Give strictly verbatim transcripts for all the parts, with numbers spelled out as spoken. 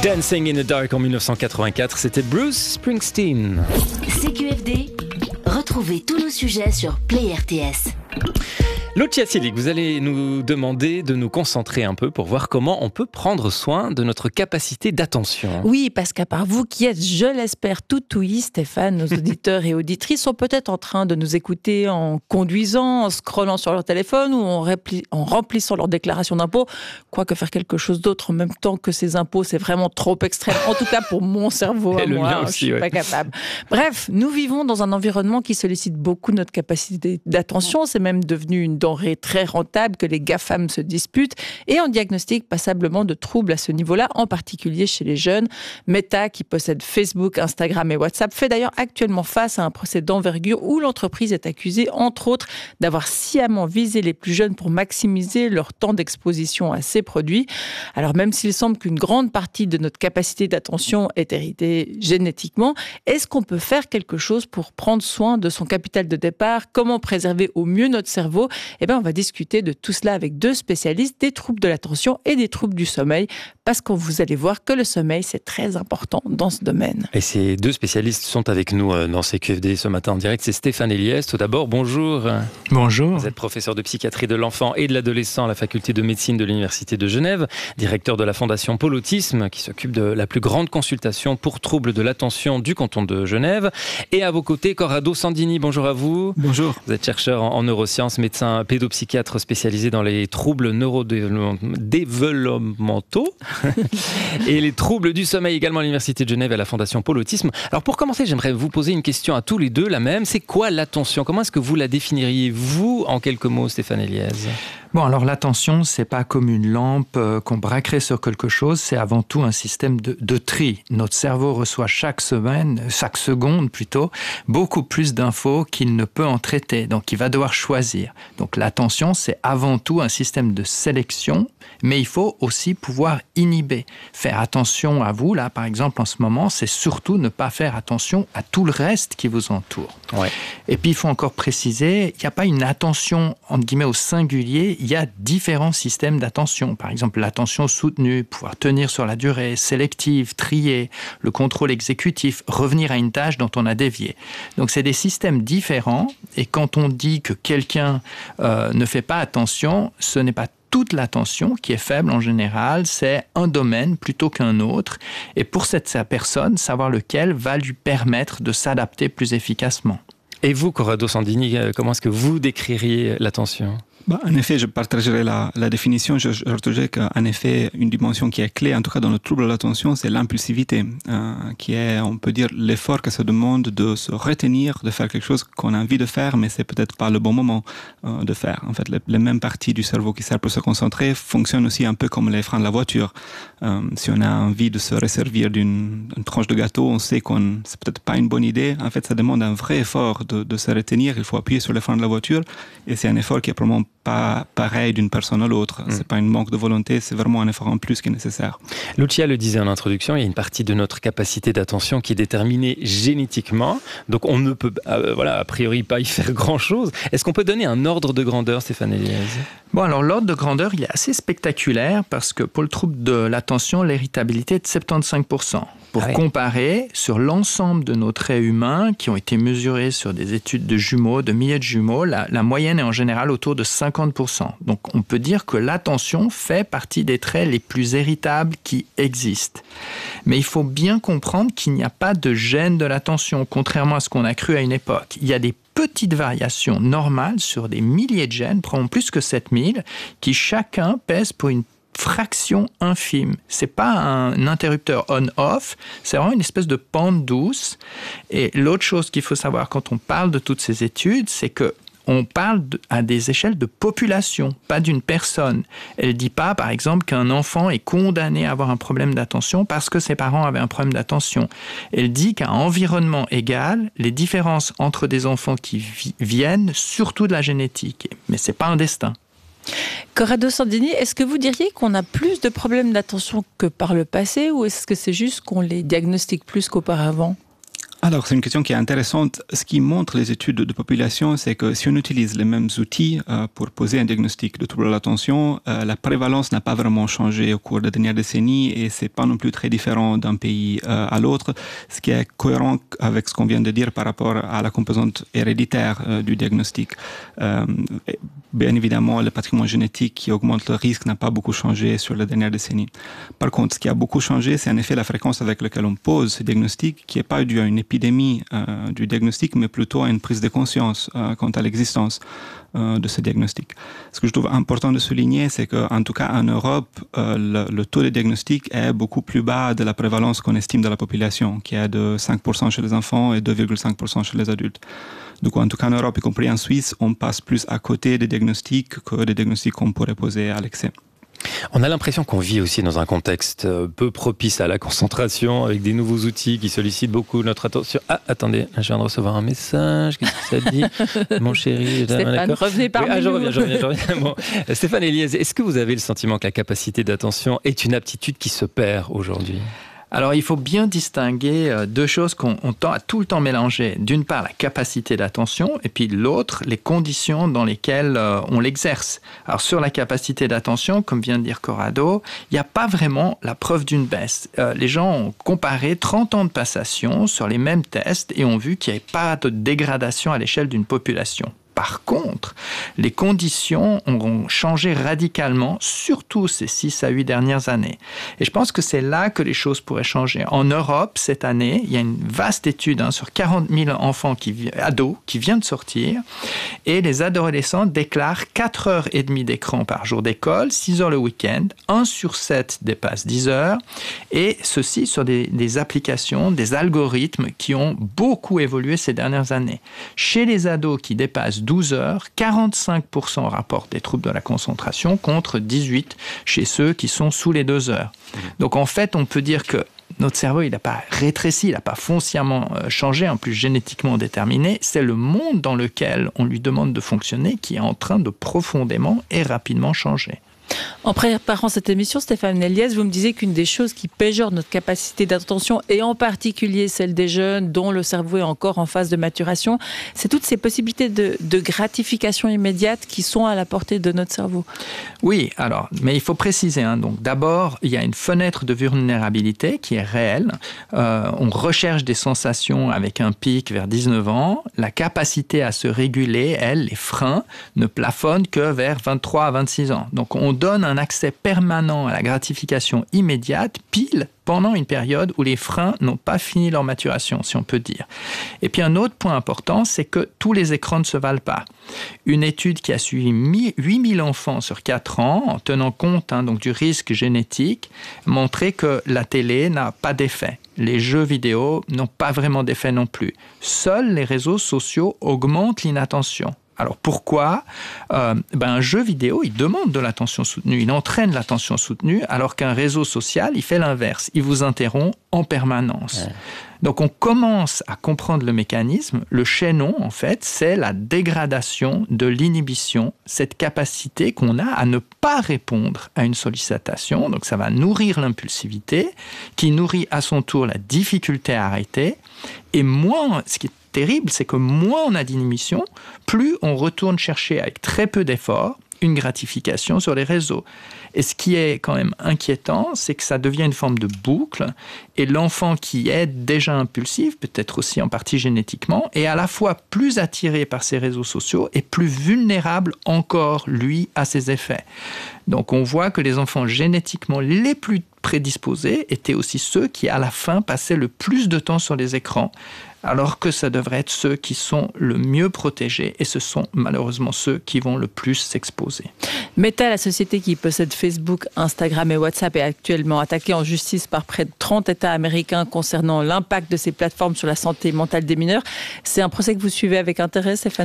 Dancing in the Dark en dix-neuf cent quatre-vingt-quatre, c'était Bruce Springsteen. C Q F D, retrouvez tous nos sujets sur Play R T S. Lucia Selig, vous allez nous demander de nous concentrer un peu pour voir comment on peut prendre soin de notre capacité d'attention. Oui, parce qu'à part vous qui êtes, je l'espère, tout ouïe, Stéphane, nos auditeurs et auditrices sont peut-être en train de nous écouter en conduisant, en scrollant sur leur téléphone ou en, rempli- en remplissant leur déclaration d'impôt. Quoique faire quelque chose d'autre en même temps que ces impôts, c'est vraiment trop extrême. En tout cas, pour mon cerveau, à le moi, mien je aussi, suis ouais. pas capable. Bref, nous vivons dans un environnement qui sollicite beaucoup notre capacité d'attention. C'est même devenu une denrée très rentable que les GAFAM se disputent et on diagnostique passablement de troubles à ce niveau-là, en particulier chez les jeunes. Meta, qui possède Facebook, Instagram et WhatsApp, fait d'ailleurs actuellement face à un procès d'envergure où l'entreprise est accusée, entre autres, d'avoir sciemment visé les plus jeunes pour maximiser leur temps d'exposition à ces produits. Alors même s'il semble qu'une grande partie de notre capacité d'attention est héritée génétiquement, est-ce qu'on peut faire quelque chose pour prendre soin de son capital de départ? Comment préserver au mieux notre cerveau? Eh bien, on va discuter de tout cela avec deux spécialistes des troubles de l'attention et des troubles du sommeil, parce que vous allez voir que le sommeil, c'est très important dans ce domaine. Et ces deux spécialistes sont avec nous dans C Q F D ce matin en direct. C'est Stéphane Eliès. Tout d'abord, bonjour. Bonjour. Vous êtes professeur de psychiatrie de l'enfant et de l'adolescent à la faculté de médecine de l'Université de Genève, directeur de la fondation Pôle Autisme, qui s'occupe de la plus grande consultation pour troubles de l'attention du canton de Genève. Et à vos côtés, Corrado Sandini. Bonjour à vous. Bonjour. Vous êtes chercheur en neurosciences, médecin pédopsychiatre spécialisé dans les troubles neurodéveloppementaux et les troubles du sommeil également à l'Université de Genève et à la Fondation Pôle Autisme. Alors pour commencer, j'aimerais vous poser une question à tous les deux, la même. C'est quoi l'attention? Comment est-ce que vous la définiriez, vous, en quelques mots, Stéphane Eliès? Bon, alors l'attention, c'est pas comme une lampe euh, qu'on braquerait sur quelque chose, c'est avant tout un système de, de tri. Notre cerveau reçoit chaque semaine, chaque seconde plutôt, beaucoup plus d'infos qu'il ne peut en traiter. Donc, il va devoir choisir. Donc, l'attention, c'est avant tout un système de sélection, mais il faut aussi pouvoir inhiber. Faire attention à vous, là, par exemple, en ce moment, c'est surtout ne pas faire attention à tout le reste qui vous entoure. Ouais. Et puis, il faut encore préciser, il n'y a pas une attention, entre guillemets, au singulier. Il y a différents systèmes d'attention. Par exemple, l'attention soutenue, pouvoir tenir sur la durée, sélective, trier, le contrôle exécutif, revenir à une tâche dont on a dévié. Donc, c'est des systèmes différents. Et quand on dit que quelqu'un euh, ne fait pas attention, ce n'est pas toute l'attention qui est faible en général, c'est un domaine plutôt qu'un autre. Et pour cette personne, savoir lequel va lui permettre de s'adapter plus efficacement. Et vous, Corrado Sandini, comment est-ce que vous décririez l'attention? Bah, en effet, je partagerai la, la définition. Je, je rajouterai qu'en effet, une dimension qui est clé, en tout cas dans le trouble de l'attention, c'est l'impulsivité, euh, qui est, on peut dire, l'effort que ça demande de se retenir, de faire quelque chose qu'on a envie de faire, mais c'est peut-être pas le bon moment euh, de faire. En fait, les, les mêmes parties du cerveau qui servent pour se concentrer fonctionnent aussi un peu comme les freins de la voiture. Euh, si on a envie de se resservir d'une une tranche de gâteau, on sait qu'on c'est peut-être pas une bonne idée. En fait, ça demande un vrai effort de, de se retenir. Il faut appuyer sur les freins de la voiture, et c'est un effort qui est probablement pas pareil d'une personne à l'autre. Mm. C'est pas une manque de volonté, c'est vraiment un effort en plus qui est nécessaire. Lucia le disait en introduction, il y a une partie de notre capacité d'attention qui est déterminée génétiquement, donc on ne peut, euh, voilà, a priori pas y faire grand-chose. Est-ce qu'on peut donner un ordre de grandeur, Stéphane Eliès? Bon, alors l'ordre de grandeur, il est assez spectaculaire parce que pour le trouble de l'attention, l'héritabilité est de soixante-quinze pour cent. Pour ah oui. comparer, sur l'ensemble de nos traits humains qui ont été mesurés sur des études de jumeaux, de milliers de jumeaux, la, la moyenne est en général autour de cinquante pour cent. Donc on peut dire que l'attention fait partie des traits les plus héritables qui existent. Mais il faut bien comprendre qu'il n'y a pas de gène de l'attention, contrairement à ce qu'on a cru à une époque. Il y a des petites variations normales sur des milliers de gènes, probablement plus que sept mille, qui chacun pèsent pour une fraction infime. C'est pas un interrupteur on-off, c'est vraiment une espèce de pente douce. Et l'autre chose qu'il faut savoir quand on parle de toutes ces études, c'est que on parle de, à des échelles de population, pas d'une personne. Elle ne dit pas, par exemple, qu'un enfant est condamné à avoir un problème d'attention parce que ses parents avaient un problème d'attention. Elle dit qu'à environnement égal, les différences entre des enfants qui vi- viennent surtout de la génétique. Mais ce n'est pas un destin. Corrado Sandini, est-ce que vous diriez qu'on a plus de problèmes d'attention que par le passé ou est-ce que c'est juste qu'on les diagnostique plus qu'auparavant ? Alors, c'est une question qui est intéressante. Ce qui montre les études de population, c'est que si on utilise les mêmes outils euh, pour poser un diagnostic de trouble de l'attention, euh, la prévalence n'a pas vraiment changé au cours des dernières décennies et c'est pas non plus très différent d'un pays euh, à l'autre, ce qui est cohérent avec ce qu'on vient de dire par rapport à la composante héréditaire euh, du diagnostic. Euh, bien évidemment, le patrimoine génétique qui augmente le risque n'a pas beaucoup changé sur les dernières décennies. Par contre, ce qui a beaucoup changé, c'est en effet la fréquence avec laquelle on pose ce diagnostic, qui n'est pas dû à une épidémie euh, du diagnostic, mais plutôt à une prise de conscience euh, quant à l'existence euh, de ce diagnostic. Ce que je trouve important de souligner, c'est qu'en tout cas en Europe, euh, le, le taux de diagnostic est beaucoup plus bas de la prévalence qu'on estime de la population, qui est de cinq pour cent chez les enfants et deux virgule cinq pour cent chez les adultes. Donc en tout cas en Europe, y compris en Suisse, on passe plus à côté des diagnostics que des diagnostics qu'on pourrait poser à l'excès. On a l'impression qu'on vit aussi dans un contexte peu propice à la concentration, avec des nouveaux outils qui sollicitent beaucoup notre attention. Ah, attendez, je viens de recevoir un message. Qu'est-ce que ça dit? Mon chéri, Stéphane, revenez parmi oui, ah, je nous. reviens, je reviens, je reviens. Bon. Stéphane Eliès, est-ce que vous avez le sentiment que la capacité d'attention est une aptitude qui se perd aujourd'hui? Alors, il faut bien distinguer deux choses qu'on on tend à tout le temps mélanger. D'une part, la capacité d'attention, et puis l'autre, les conditions dans lesquelles euh, on l'exerce. Alors, sur la capacité d'attention, comme vient de dire Corrado, il n'y a pas vraiment la preuve d'une baisse. Euh, les gens ont comparé trente ans de passation sur les mêmes tests et ont vu qu'il n'y avait pas de dégradation à l'échelle d'une population. Par contre, les conditions ont changé radicalement, surtout ces six à huit dernières années. Et je pense que c'est là que les choses pourraient changer. En Europe, cette année, il y a une vaste étude hein, sur quarante mille enfants, qui, ados, qui vient de sortir. Et les adolescents déclarent quatre heures trente d'écran par jour d'école, six heures le week-end, un sur sept dépasse dix heures. Et ceci sur des, des applications, des algorithmes qui ont beaucoup évolué ces dernières années. Chez les ados qui dépassent douze heures, quarante-cinq pour cent rapportent des troubles de la concentration contre dix-huit pour cent chez ceux qui sont sous les deux heures. Donc en fait, on peut dire que notre cerveau, il n'a pas rétréci, il n'a pas foncièrement changé, en plus génétiquement déterminé. C'est le monde dans lequel on lui demande de fonctionner qui est en train de profondément et rapidement changer. En préparant cette émission, Stéphane Eliès, vous me disiez qu'une des choses qui péjore notre capacité d'attention, et en particulier celle des jeunes dont le cerveau est encore en phase de maturation, c'est toutes ces possibilités de, de gratification immédiate qui sont à la portée de notre cerveau. Oui, alors, mais il faut préciser. Hein, donc, d'abord, il y a une fenêtre de vulnérabilité qui est réelle. Euh, on recherche des sensations avec un pic vers dix-neuf ans. La capacité à se réguler, elle, les freins, ne plafonnent que vers vingt-trois à vingt-six ans. Donc, on donne un accès permanent à la gratification immédiate, pile pendant une période où les freins n'ont pas fini leur maturation, si on peut dire. Et puis un autre point important, c'est que tous les écrans ne se valent pas. Une étude qui a suivi huit mille enfants sur quatre ans, en tenant compte hein, donc du risque génétique, montrait que la télé n'a pas d'effet. Les jeux vidéo n'ont pas vraiment d'effet non plus. Seuls les réseaux sociaux augmentent l'inattention. Alors pourquoi euh, ben un jeu vidéo, il demande de l'attention soutenue, il entraîne l'attention soutenue, alors qu'un réseau social, il fait l'inverse, il vous interrompt en permanence. Ouais. Donc on commence à comprendre le mécanisme. Le chaînon, en fait, c'est la dégradation de l'inhibition, cette capacité qu'on a à ne pas répondre à une sollicitation. Donc ça va nourrir l'impulsivité, qui nourrit à son tour la difficulté à arrêter. Et moins, ce qui est terrible, c'est que moins on a d'inhibition, plus on retourne chercher avec très peu d'efforts une gratification sur les réseaux. Et ce qui est quand même inquiétant, c'est que ça devient une forme de boucle et l'enfant qui est déjà impulsif, peut-être aussi en partie génétiquement, est à la fois plus attiré par ces réseaux sociaux et plus vulnérable encore, lui, à ces effets. Donc on voit que les enfants génétiquement les plus prédisposés étaient aussi ceux qui, à la fin, passaient le plus de temps sur les écrans, alors que ça devrait être ceux qui sont le mieux protégés et ce sont malheureusement ceux qui vont le plus s'exposer. Meta, la société qui possède Facebook, Instagram et WhatsApp, est actuellement attaquée en justice par près de trente États américains concernant l'impact de ces plateformes sur la santé mentale des mineurs. C'est un procès que vous suivez avec intérêt, Stéphane Eliès ?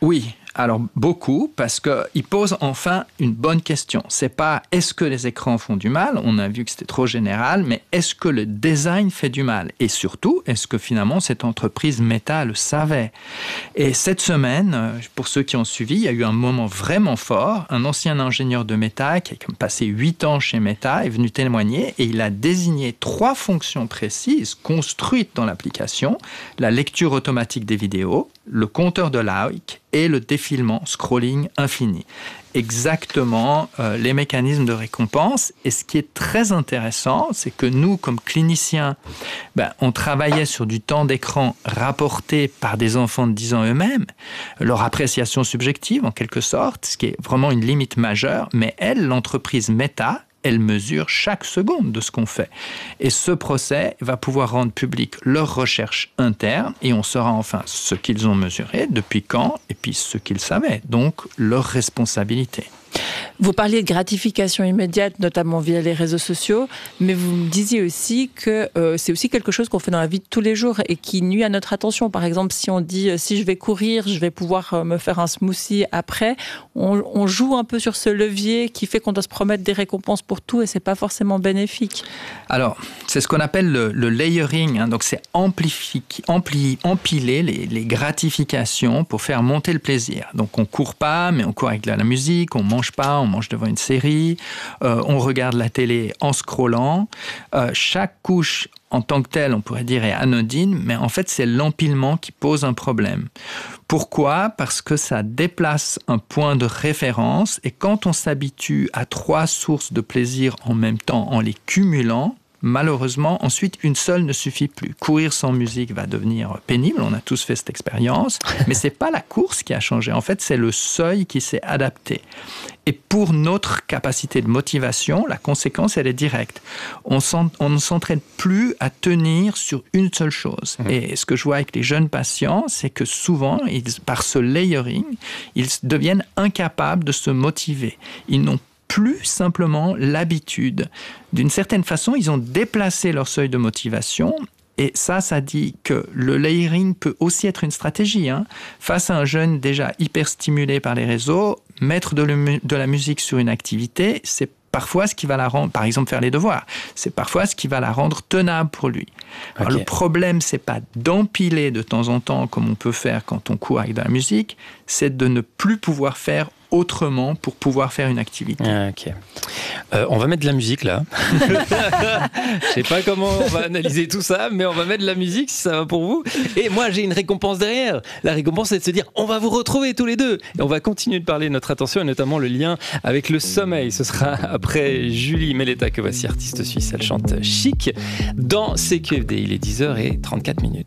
Oui. Alors beaucoup, parce qu'il pose enfin une bonne question. C'est pas est-ce que les écrans font du mal, on a vu que c'était trop général, mais est-ce que le design fait du mal? Et surtout, est-ce que finalement cette entreprise Meta le savait? Et cette semaine, pour ceux qui ont suivi, il y a eu un moment vraiment fort. Un ancien ingénieur de Meta, qui a passé huit ans chez Meta, est venu témoigner et il a désigné trois fonctions précises construites dans l'application: la lecture automatique des vidéos, le compteur de likes et le défilement, scrolling infini. Exactement euh, les mécanismes de récompense. Et ce qui est très intéressant, c'est que nous, comme cliniciens, ben, on travaillait sur du temps d'écran rapporté par des enfants de dix ans eux-mêmes, leur appréciation subjective en quelque sorte, ce qui est vraiment une limite majeure. Mais elle, l'entreprise Meta, elle mesure chaque seconde de ce qu'on fait. Et ce procès va pouvoir rendre public leurs recherches internes et on saura enfin ce qu'ils ont mesuré, depuis quand, et puis ce qu'ils savaient, donc leur responsabilité. Vous parliez de gratification immédiate, notamment via les réseaux sociaux, mais vous me disiez aussi que euh, c'est aussi quelque chose qu'on fait dans la vie de tous les jours et qui nuit à notre attention. Par exemple, si on dit euh, si je vais courir, je vais pouvoir euh, me faire un smoothie après, on, on joue un peu sur ce levier qui fait qu'on doit se promettre des récompenses pour tout et c'est pas forcément bénéfique. Alors, c'est ce qu'on appelle le, le layering, hein, donc c'est amplifier, ampli, empiler les, les gratifications pour faire monter le plaisir. Donc on court pas, mais on court avec de la musique, on mange pas, on mange devant une série, euh, on regarde la télé en scrollant. Euh, chaque couche en tant que telle, on pourrait dire, est anodine, mais en fait, c'est l'empilement qui pose un problème. Pourquoi? Parce que ça déplace un point de référence et quand on s'habitue à trois sources de plaisir en même temps en les cumulant, malheureusement, ensuite, une seule ne suffit plus. Courir sans musique va devenir pénible, on a tous fait cette expérience, mais ce n'est pas la course qui a changé. En fait, c'est le seuil qui s'est adapté. Et pour notre capacité de motivation, la conséquence, elle est directe. On, on ne s'entraîne plus à tenir sur une seule chose. Mmh. Et ce que je vois avec les jeunes patients, c'est que souvent, ils, par ce layering, ils deviennent incapables de se motiver. Ils n'ont plus simplement l'habitude. D'une certaine façon, ils ont déplacé leur seuil de motivation. Et ça, ça dit que le layering peut aussi être une stratégie. Hein. Face à un jeune déjà hyper stimulé par les réseaux, mettre de, le, de la musique sur une activité, c'est parfois ce qui va la rendre, par exemple faire les devoirs, c'est parfois ce qui va la rendre tenable pour lui. Alors, okay. Le problème, c'est pas d'empiler de temps en temps comme on peut faire quand on court avec de la musique, c'est de ne plus pouvoir faire autrement pour pouvoir faire une activité. Ah, ok. Euh, on va mettre de la musique là. Je sais pas comment on va analyser tout ça, mais on va mettre de la musique si ça va pour vous. Et moi, j'ai une récompense derrière. La récompense, c'est de se dire, on va vous retrouver tous les deux. Et on va continuer de parler de notre attention et notamment le lien avec le sommeil. Ce sera après Julie Meleta, que voici, artiste suisse. Elle chante Chic dans C Q F D. Il est dix heures trente-quatre minutes.